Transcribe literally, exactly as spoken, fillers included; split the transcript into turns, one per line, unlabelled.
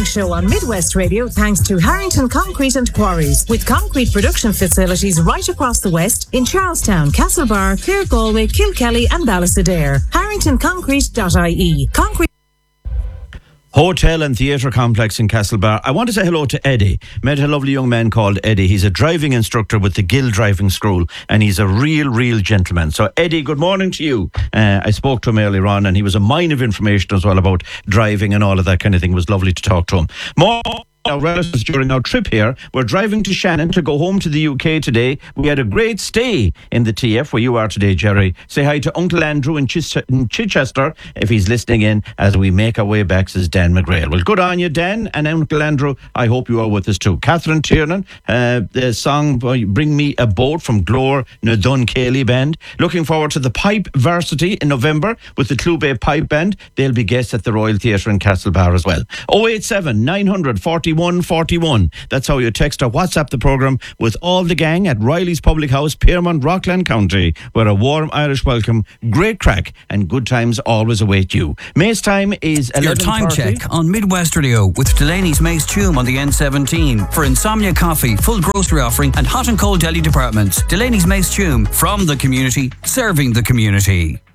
morning show on Midwest Radio thanks to Harrington Concrete and Quarries, with concrete production facilities right across the West in Charlestown, Castlebar, Clare Galway, Kilkelly and Ballisadaire. harrington concrete dot I E. Concrete
Hotel and Theatre Complex in Castlebar. I want to say hello to Eddie. Met a lovely young man called Eddie. He's a driving instructor with the Gill Driving School, and he's a real, real gentleman. So, Eddie, good morning to you. Uh, I spoke to him earlier on, and he was a mine of information as well about driving and all of that kind of thing. It was lovely to talk to him. More our relatives during our trip here. We're driving to Shannon to go home to the U K today. We had a great stay in the T F where you are today, Jerry. Say hi to Uncle Andrew in, Chis- in Chichester if he's listening in as we make our way back, says Dan McGrail. Well, good on you, Dan, and Uncle Andrew. I hope you are with us too. Catherine Tiernan, uh, the song Bring Me a Boat from Glore na Dun Cayley Band. Looking forward to the Pipe Varsity in November with the Clube Pipe Band. They'll be guests at the Royal Theatre in Castlebar as well. oh eight seven, nine hundred, forty-one forty-one. That's how you text or WhatsApp the programme with all the gang at Riley's Public House, Piermont, Rockland County, where a warm Irish welcome, great crack and good times always await you. May's time is eleven
Your time
forty.
check on Midwest Radio with Delaney's Mace Tume on the N seventeen. For Insomnia Coffee, full grocery offering and hot and cold deli departments. Delaney's Mace Tume, from the community, serving the community.